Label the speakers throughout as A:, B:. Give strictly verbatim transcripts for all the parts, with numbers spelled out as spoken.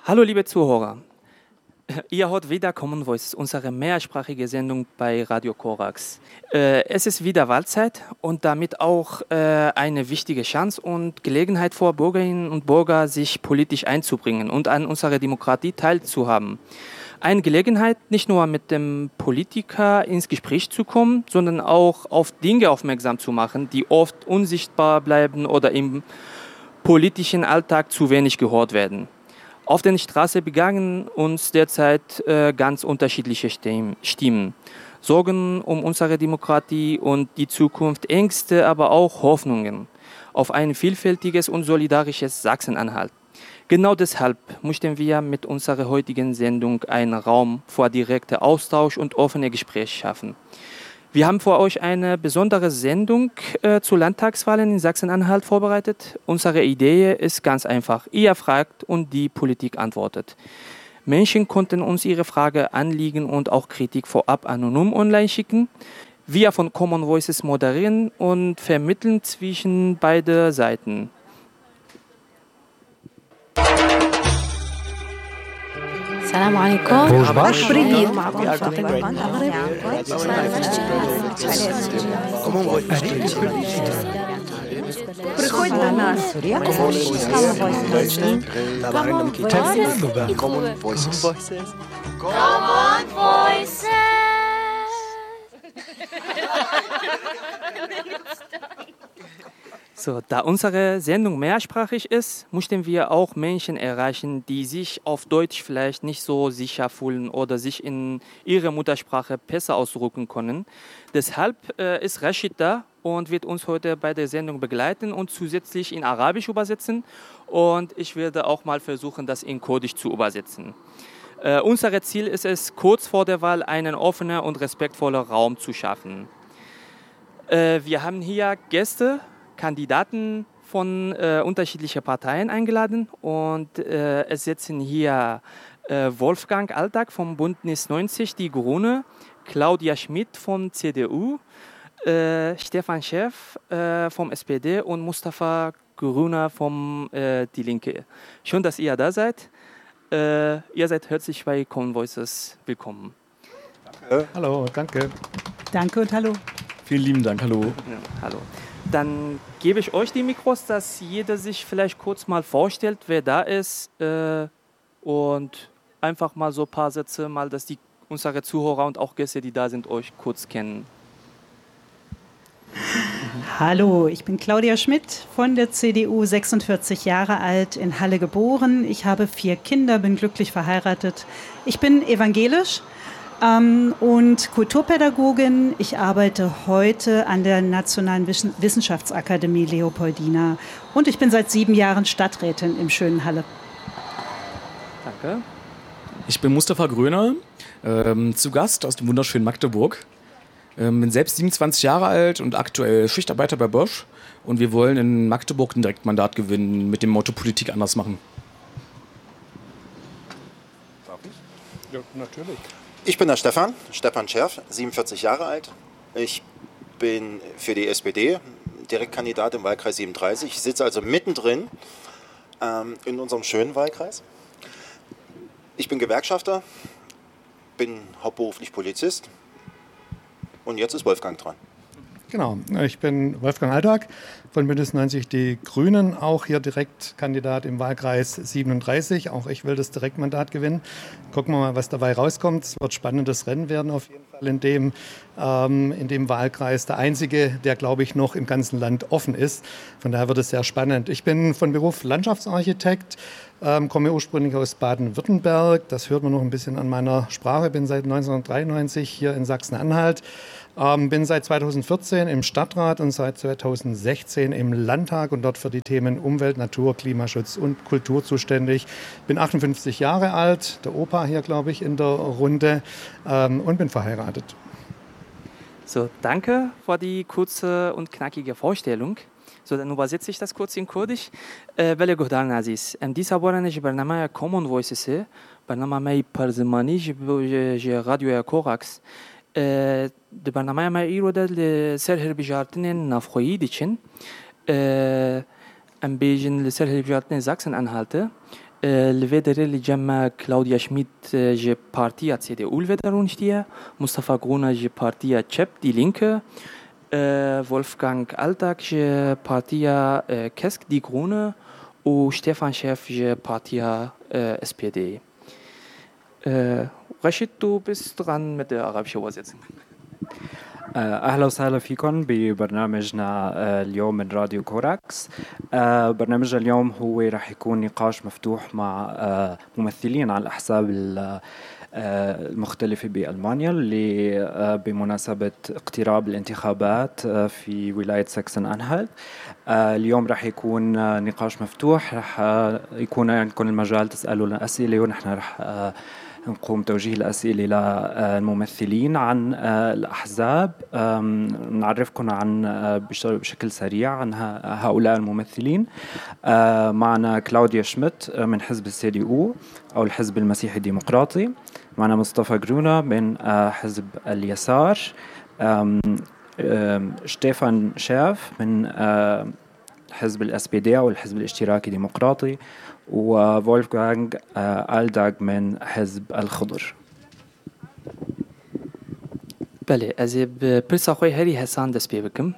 A: Hallo liebe Zuhörer, ihr hört wieder Common Voices, unsere mehrsprachige Sendung bei Radio Korax. Äh, es ist wieder Wahlzeit und damit auch äh, eine wichtige Chance und Gelegenheit für Bürgerinnen und Bürger, sich politisch einzubringen und an unserer Demokratie teilzuhaben. Eine Gelegenheit, nicht nur mit dem Politiker ins Gespräch zu kommen, sondern auch auf Dinge aufmerksam zu machen, die oft unsichtbar bleiben oder im politischen Alltag zu wenig gehört werden. Auf der Straße begegnen uns derzeit äh, ganz unterschiedliche Stimmen. Sorgen um unsere Demokratie und die Zukunft, Ängste, aber auch Hoffnungen auf ein vielfältiges und solidarisches Sachsen-Anhalt. Genau deshalb möchten wir mit unserer heutigen Sendung einen Raum für direkten Austausch und offene Gespräche schaffen. Wir haben für euch eine besondere Sendung äh, zu Landtagswahlen in Sachsen-Anhalt vorbereitet. Unsere Idee ist ganz einfach. Ihr fragt und die Politik antwortet. Menschen konnten uns ihre Frage, Anliegen und auch Kritik vorab anonym online schicken. Wir von Common Voices moderieren und vermitteln zwischen beide Seiten.
B: السلام عليكم.
C: Привіт.
B: Приходь до нас.
C: Common Voices.
D: Common Voices.
A: So, da unsere Sendung mehrsprachig ist, möchten wir auch Menschen erreichen, die sich auf Deutsch vielleicht nicht so sicher fühlen oder sich in ihrer Muttersprache besser ausdrücken können. Deshalb äh, ist Rashid da und wird uns heute bei der Sendung begleiten und zusätzlich in Arabisch übersetzen. Und ich werde auch mal versuchen, das in Kurdisch zu übersetzen. Äh, unser Ziel ist es, kurz vor der Wahl einen offenen und respektvollen Raum zu schaffen. Äh, wir haben hier Gäste, Kandidaten von äh, unterschiedlichen Parteien eingeladen und äh, es sitzen hier äh, Wolfgang Altag vom Bündnis neunzig, die Grüne, Claudia Schmidt von C D U, äh, Stefan Schäff äh, vom S P D und Mustafa Grüner vom äh, Die Linke. Schön, dass ihr da seid. Äh, ihr seid herzlich bei Common Voices willkommen.
E: Danke. Hallo, danke.
B: Danke und hallo.
E: Vielen lieben Dank, hallo.
A: Ja, hallo. Dann gebe ich euch die Mikros, dass jeder sich vielleicht kurz mal vorstellt, wer da ist äh, und einfach mal so ein paar Sätze, mal, dass die unsere Zuhörer und auch Gäste, die da sind, euch kurz kennen.
B: Hallo, ich bin Claudia Schmidt von der C D U, sechsundvierzig Jahre alt, in Halle geboren. Ich habe vier Kinder, bin glücklich verheiratet. Ich bin evangelisch. Ähm, und Kulturpädagogin. Ich arbeite heute an der Nationalen Wissenschaftsakademie Leopoldina und ich bin seit sieben Jahren Stadträtin im schönen Halle.
A: Danke.
E: Ich bin Mustafa Gröner, ähm, zu Gast aus dem wunderschönen Magdeburg. Ähm, bin selbst siebenundzwanzig Jahre alt und aktuell Schichtarbeiter bei Bosch. Und wir wollen in Magdeburg ein Direktmandat gewinnen mit dem Motto Politik anders machen.
F: Darf ich? Ja, natürlich.
G: Ich bin der Stefan, Stefan Schärf, siebenundvierzig Jahre alt. Ich bin für die S P D Direktkandidat im Wahlkreis siebenunddreißig. Ich sitze also mittendrin ähm, in unserem schönen Wahlkreis. Ich bin Gewerkschafter, bin hauptberuflich Polizist und jetzt ist Wolfgang dran.
H: Genau, ich bin Wolfgang Altag von Bündnis neunzig Die Grünen, auch hier Direktkandidat im Wahlkreis siebenunddreißig. Auch ich will das Direktmandat gewinnen. Gucken wir mal, was dabei rauskommt. Es wird ein spannendes Rennen werden auf jeden Fall in dem, ähm, in dem Wahlkreis. Der einzige, der, glaube ich, noch im ganzen Land offen ist. Von daher wird es sehr spannend. Ich bin von Beruf Landschaftsarchitekt, ähm, komme ursprünglich aus Baden-Württemberg. Das hört man noch ein bisschen an meiner Sprache. Bin seit neunzehnhundertdreiundneunzig hier in Sachsen-Anhalt. Ähm, bin seit zweitausendvierzehn im Stadtrat und seit zweitausendsechzehn im Landtag und dort für die Themen Umwelt, Natur, Klimaschutz und Kultur zuständig. Bin achtundfünfzig Jahre alt, der Opa hier, glaube ich, in der Runde ähm, und bin verheiratet.
A: So, danke für die kurze und knackige Vorstellung. So, dann übersetze ich das kurz in Kurdisch. بله گهدارن عزیز ام دیسا بارنش برنامه کامون وایسسه برنامه پرزمانی ج رادیو کوراکس د برنامه ما ایرو د سر هربجارتن نافخویی دیچن ام بیجن لسر هربجارتن Sachsen-Anhalte الفيدر اللي جمع كلاوديا شميت جي بارتيا سي دي او الفيدر ونشتيا مصطفى جرونا جي بارتيا تشيب دي لينكه Wolfgang Alltag جي بارتيا كسك دي جرونه وستيفان شيف جي بارتيا اس بي دي. رشيد du bist dran mit der arabischen Übersetzung.
I: أهلا وسهلا فيكم ببرنامجنا اليوم من راديو كوراكس. برنامجنا اليوم هو رح يكون نقاش مفتوح مع ممثلين عن الأحزاب المختلفة بألمانيا اللي بمناسبة اقتراب الانتخابات في ولاية ساكسن أنهالت. اليوم رح يكون نقاش مفتوح، رح يكون عندكم المجال تسألوا لنا أسئلة ونحن رح نقوم توجيه الأسئلة للممثلين عن الأحزاب. نعرفكم عن بشكل سريع عن هؤلاء الممثلين. معنا كلاوديا شميت من حزب السي دي او أو الحزب المسيحي الديمقراطي. معنا مصطفى جرونا من حزب اليسار. شتيفان شيف من حزب الاس بي دي أو الحزب الاشتراكي الديمقراطي. وولفغانغ آلداغ من حزب الخضر.
A: بله از پرسا خوی هری حسان دست پی بکم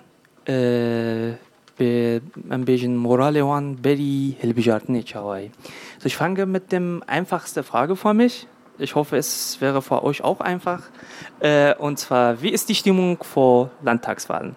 A: به ein bisschen Morale waren beri helbijartne chawai. So ich fange mit dem einfachste Frage vor mich. Ich hoffe, es wäre für euch auch einfach. Äh, und zwar, wie ist die Stimmung vor Landtagswahlen?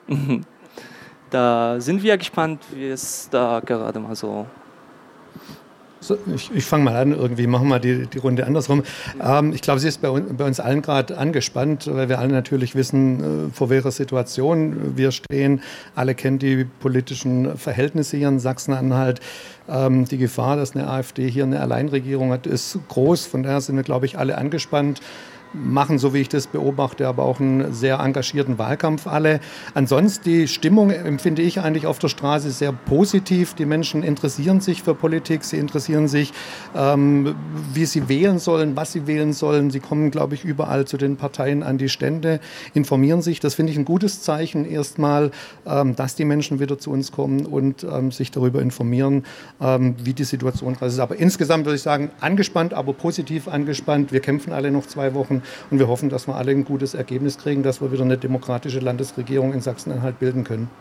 A: Da sind wir gespannt, wie es da gerade mal so.
H: So, ich ich fange mal an, irgendwie machen wir die, die Runde andersrum. Ähm, ich glaube, sie ist bei, un, bei uns allen gerade angespannt, weil wir alle natürlich wissen, äh, vor welcher Situation wir stehen. Alle kennen die politischen Verhältnisse hier in Sachsen-Anhalt. Ähm, die Gefahr, dass eine AfD hier eine Alleinregierung hat, ist groß. Von daher sind wir, glaube ich, alle angespannt. Machen, so wie ich das beobachte, aber auch einen sehr engagierten Wahlkampf alle. Ansonsten die Stimmung empfinde ich eigentlich auf der Straße sehr positiv. Die Menschen interessieren sich für Politik, sie interessieren sich, ähm, wie sie wählen sollen, was sie wählen sollen. Sie kommen, glaube ich, überall zu den Parteien an die Stände, informieren sich. Das finde ich ein gutes Zeichen erstmal, ähm, dass die Menschen wieder zu uns kommen und ähm, sich darüber informieren, ähm, wie die Situation ist. Aber insgesamt würde ich sagen, angespannt, aber positiv angespannt. Wir kämpfen alle noch zwei Wochen. Und wir hoffen, dass wir alle ein gutes Ergebnis kriegen, dass wir wieder eine demokratische Landesregierung in Sachsen-Anhalt bilden können.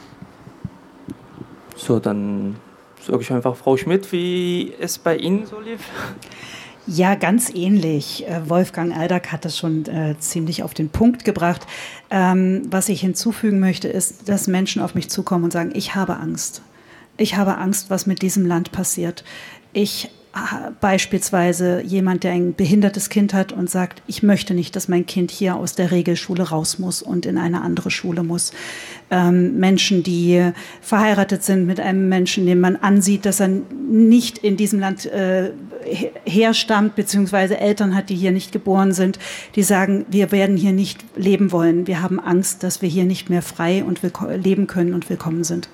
A: So, dann sage ich einfach Frau Schmidt, wie es bei Ihnen so lief.
B: Ja, ganz ähnlich. Wolfgang Alltag hat das schon äh, ziemlich auf den Punkt gebracht. Ähm, was ich hinzufügen möchte, ist, dass Menschen auf mich zukommen und sagen, ich habe Angst. Ich habe Angst, was mit diesem Land passiert. Ich Beispielsweise jemand, der ein behindertes Kind hat und sagt, ich möchte nicht, dass mein Kind hier aus der Regelschule raus muss und in eine andere Schule muss. Ähm, Menschen, die verheiratet sind mit einem Menschen, den man ansieht, dass er nicht in diesem Land äh, herstammt, beziehungsweise Eltern hat, die hier nicht geboren sind, die sagen, wir werden hier nicht leben wollen. Wir haben Angst, dass wir hier nicht mehr frei und leben können und willkommen sind.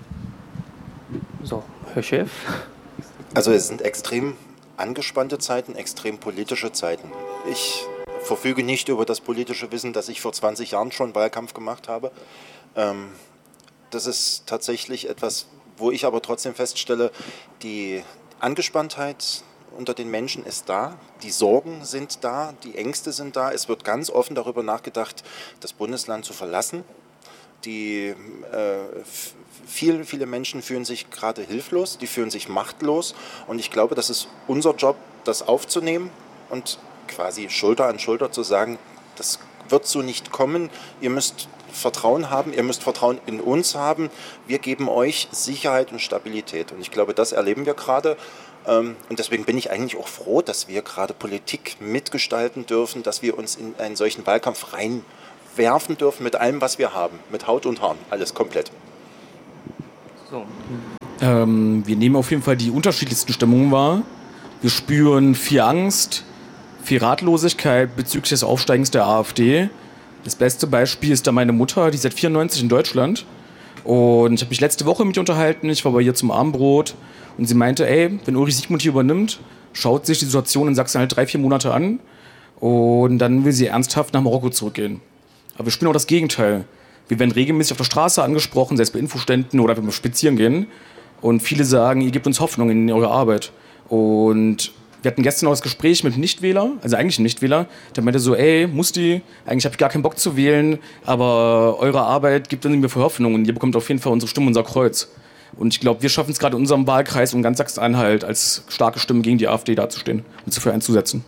A: So, Herr Chef.
G: Also es sind extrem angespannte Zeiten, extrem politische Zeiten. Ich verfüge nicht über das politische Wissen, das ich vor zwanzig Jahren schon Wahlkampf gemacht habe. Ähm, das ist tatsächlich etwas, wo ich aber trotzdem feststelle, die Angespanntheit unter den Menschen ist da, die Sorgen sind da, die Ängste sind da. Es wird ganz offen darüber nachgedacht, das Bundesland zu verlassen. Die äh, viele, viele Menschen fühlen sich gerade hilflos, die fühlen sich machtlos und ich glaube, das ist unser Job, das aufzunehmen und quasi Schulter an Schulter zu sagen, das wird so nicht kommen, ihr müsst Vertrauen haben, ihr müsst Vertrauen in uns haben, wir geben euch Sicherheit und Stabilität und ich glaube, das erleben wir gerade ähm, und deswegen bin ich eigentlich auch froh, dass wir gerade Politik mitgestalten dürfen, dass wir uns in einen solchen Wahlkampf rein werfen dürfen mit allem, was wir haben, mit Haut und Haaren, alles komplett.
A: So.
E: Ähm, wir nehmen auf jeden Fall die unterschiedlichsten Stimmungen wahr. Wir spüren viel Angst, viel Ratlosigkeit bezüglich des Aufsteigens der AfD. Das beste Beispiel ist da meine Mutter, die ist seit vierundneunzig in Deutschland. Und ich habe mich letzte Woche mit ihr unterhalten, ich war bei ihr zum Abendbrot und sie meinte, ey, wenn Ulrich Siegmund hier übernimmt, schaut sich die Situation in Sachsen halt drei, vier Monate an und dann will sie ernsthaft nach Marokko zurückgehen. Aber wir spüren auch das Gegenteil. Wir werden regelmäßig auf der Straße angesprochen, selbst bei Infoständen oder wenn wir spazieren gehen. Und viele sagen, ihr gebt uns Hoffnung in eure Arbeit. Und wir hatten gestern auch das Gespräch mit einem Nichtwähler, also eigentlich einem Nichtwähler, der meinte so, ey, Musti, eigentlich habe ich gar keinen Bock zu wählen, aber eure Arbeit gibt uns mir für Hoffnung und ihr bekommt auf jeden Fall unsere Stimme, unser Kreuz. Und ich glaube, wir schaffen es gerade in unserem Wahlkreis und ganz Sachsen-Anhalt als starke Stimme gegen die AfD dazustehen und sich für einzusetzen.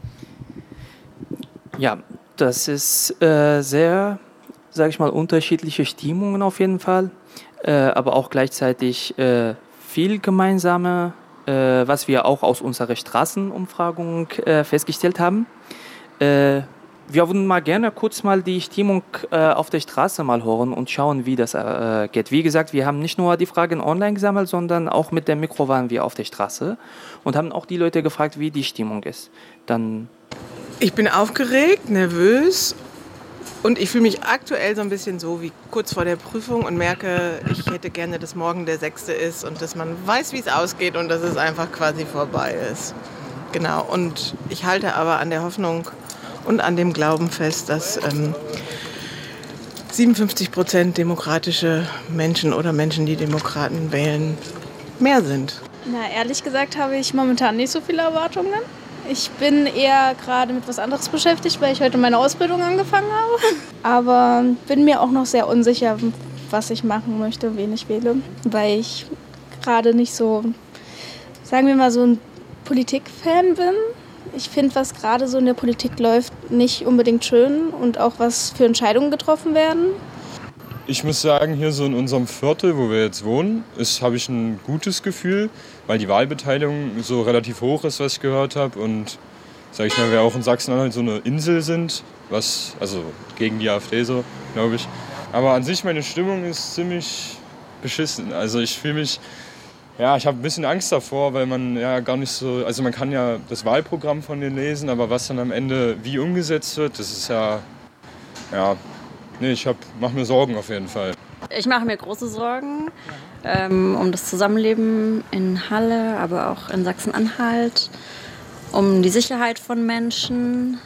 A: Ja, das ist äh, sehr, sage ich mal, unterschiedliche Stimmungen auf jeden Fall, äh, aber auch gleichzeitig äh, viel gemeinsame, äh, was wir auch aus unserer Straßenumfragung äh, festgestellt haben. Äh, wir würden mal gerne kurz mal die Stimmung äh, auf der Straße mal hören und schauen, wie das äh, geht. Wie gesagt, wir haben nicht nur die Fragen online gesammelt, sondern auch mit dem Mikro waren wir auf der Straße und haben auch die Leute gefragt, wie die Stimmung ist. Dann
J: Ich bin aufgeregt, nervös und ich fühle mich aktuell so ein bisschen so wie kurz vor der Prüfung und merke, ich hätte gerne, dass morgen der sechste ist und dass man weiß, wie es ausgeht und dass es einfach quasi vorbei ist. Genau, und ich halte aber an der Hoffnung und an dem Glauben fest, dass ähm, siebenundfünfzig Prozent demokratische Menschen oder Menschen, die Demokraten wählen, mehr sind.
K: Na, ehrlich gesagt habe ich momentan nicht so viele Erwartungen. Ich bin eher gerade mit was anderes beschäftigt, weil ich heute meine Ausbildung angefangen habe. Aber bin mir auch noch sehr unsicher, was ich machen möchte, wen ich wähle. Weil ich gerade nicht so, sagen wir mal, so ein Politikfan bin. Ich finde, was gerade so in der Politik läuft, nicht unbedingt schön und auch was für Entscheidungen getroffen werden.
L: Ich muss sagen, hier so in unserem Viertel, wo wir jetzt wohnen, habe ich ein gutes Gefühl, weil die Wahlbeteiligung so relativ hoch ist, was ich gehört habe. Und sag ich mal, wir auch in Sachsen-Anhalt so eine Insel sind, was, also gegen die AfD so, glaube ich. Aber an sich, meine Stimmung ist ziemlich beschissen. Also ich fühle mich, ja, ich habe ein bisschen Angst davor, weil man ja gar nicht so, also man kann ja das Wahlprogramm von denen lesen, aber was dann am Ende wie umgesetzt wird, das ist ja, ja, nee, ich mache mir Sorgen auf jeden Fall.
M: Ich mache mir große Sorgen ähm, um das Zusammenleben in Halle, aber auch in Sachsen-Anhalt, um die Sicherheit von Menschen,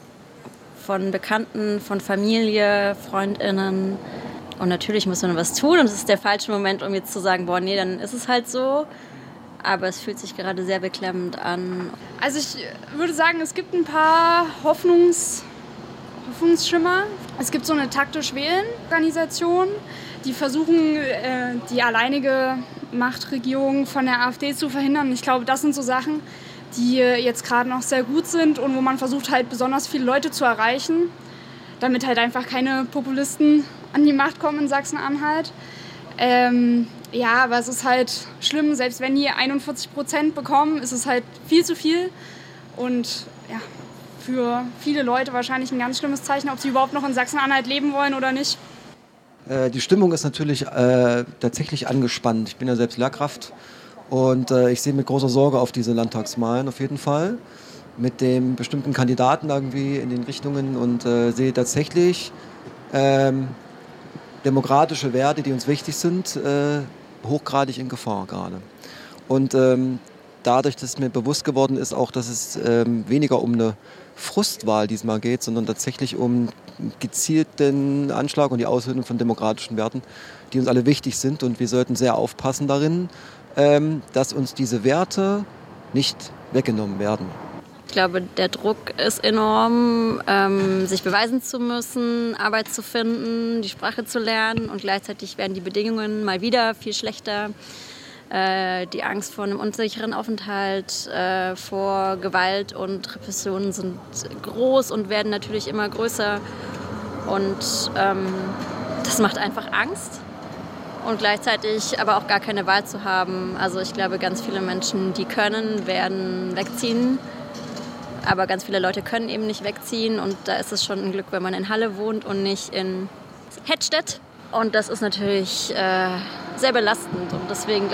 M: von Bekannten, von Familie, FreundInnen. Und natürlich muss man was tun und es ist der falsche Moment, um jetzt zu sagen, boah, nee, dann ist es halt so. Aber es fühlt sich gerade sehr beklemmend an.
K: Also ich würde sagen, es gibt ein paar Hoffnungs Hoffnungsschimmer. Es gibt so eine taktisch-wählen-Organisation, die versuchen, äh, die alleinige Machtregierung von der AfD zu verhindern. Ich glaube, das sind so Sachen, die äh, jetzt gerade noch sehr gut sind und wo man versucht, halt besonders viele Leute zu erreichen, damit halt einfach keine Populisten an die Macht kommen in Sachsen-Anhalt. Ähm, ja, aber es ist halt schlimm, selbst wenn die einundvierzig Prozent bekommen, ist es halt viel zu viel und ja, für viele Leute wahrscheinlich ein ganz schlimmes Zeichen, ob sie überhaupt noch in Sachsen-Anhalt leben wollen oder nicht.
N: Äh, die Stimmung ist natürlich äh, tatsächlich angespannt. Ich bin ja selbst Lehrkraft und äh, ich sehe mit großer Sorge auf diese Landtagswahlen auf jeden Fall. Mit dem bestimmten Kandidaten irgendwie in den Richtungen und äh, sehe tatsächlich ähm, demokratische Werte, die uns wichtig sind, äh, hochgradig in Gefahr gerade. Und ähm, dadurch, dass mir bewusst geworden ist, auch, dass es ähm, weniger um eine Frustwahl diesmal geht, sondern tatsächlich um einen gezielten Anschlag und die Aushöhlung von demokratischen Werten, die uns alle wichtig sind. Und wir sollten sehr aufpassen darin, ähm, dass uns diese Werte nicht weggenommen werden.
M: Ich glaube, der Druck ist enorm, ähm, sich beweisen zu müssen, Arbeit zu finden, die Sprache zu lernen und gleichzeitig werden die Bedingungen mal wieder viel schlechter. Äh, die Angst vor einem unsicheren Aufenthalt, äh, vor Gewalt und Repressionen sind groß und werden natürlich immer größer und ähm, das macht einfach Angst. Und gleichzeitig aber auch gar keine Wahl zu haben. Also ich glaube, ganz viele Menschen, die können, werden wegziehen. Aber ganz viele Leute können eben nicht wegziehen und da ist es schon ein Glück, wenn man in Halle wohnt und nicht in Hettstedt. Und das ist natürlich äh, sehr belastend und deswegen